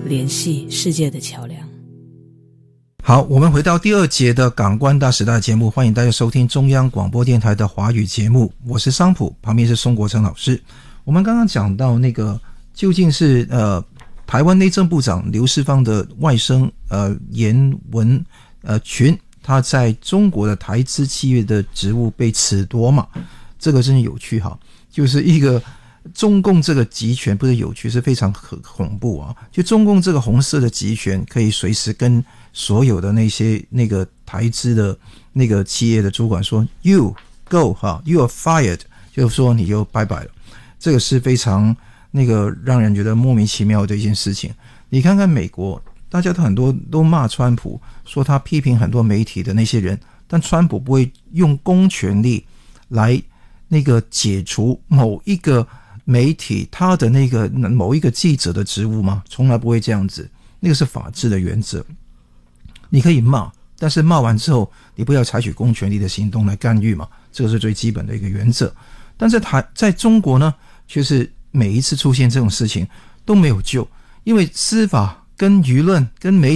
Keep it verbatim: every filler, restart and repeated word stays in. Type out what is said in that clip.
联系世界的桥梁。 好，我们回到第二节的港湾大时代节目，欢迎大家收听中央广播电台的华语节目，我是桑普，旁边是宋国成老师。我们刚刚讲到那个究竟是呃台湾内政部长刘世芳的外甥呃严文呃群，他在中国的台资企业的职务被褫夺嘛，这个真有趣哈，就是一个中共这个集权不是有趣，是非常恐怖啊！就中共这个红色的集权，可以随时跟所有的那些那个台资的那个企业的主管说 ，You go 哈 ，You are fired， 就是说你就拜拜了。这个是非常那个让人觉得莫名其妙的一件事情。你看看美国，大家都很多都骂川普，说他批评很多媒体的那些人，但川普不会用公权力来那个解除某一个媒体他的那个某一个记者的职务吗？从来不会这样子，那个是法治的原则。你可以骂，但是骂完之后你不要采取公权力的行动来干预嘛，这个是最基本的一个原则。但是台在中国呢，却是每一次出现这种事情都没有救，因为司法跟舆论跟媒